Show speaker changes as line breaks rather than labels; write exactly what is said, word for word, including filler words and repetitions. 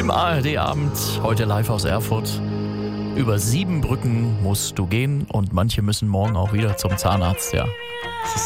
Im A R D-Abend, heute live aus Erfurt. Über sieben Brücken musst du gehen und manche müssen morgen auch wieder zum Zahnarzt, ja.